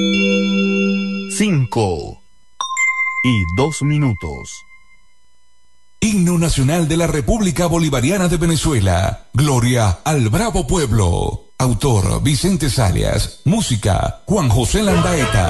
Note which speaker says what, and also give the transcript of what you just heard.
Speaker 1: 5:02.
Speaker 2: Himno Nacional de la República Bolivariana de Venezuela. Gloria al bravo pueblo. Autor Vicente Salias. Música Juan José Landaeta.